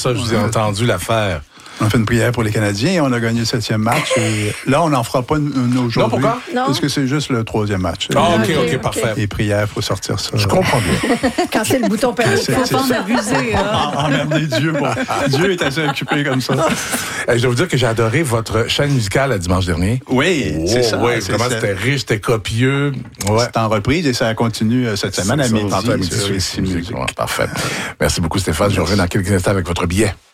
ça, je vous ai entendu la faire. On a fait une prière pour les Canadiens et on a gagné le 7e match. Et là, on n'en fera pas une aujourd'hui. Non, pourquoi? Parce que c'est juste le 3e match. Ah, OK, parfait. Et prière, il faut sortir ça. Je comprends bien. Quand c'est le bouton permis, il ne faut pas en abuser. Emmerder Dieu. Bon. Dieu est assez occupé comme ça. Je dois vous dire que j'ai adoré votre chaîne musicale dimanche dernier. Oui, c'est ça. Oui, vraiment, c'était riche, c'était copieux. Ouais. C'est en reprise et ça continue cette semaine à midi. Parfait. Merci beaucoup, Stéphane. Je reviens dans quelques instants avec votre billet.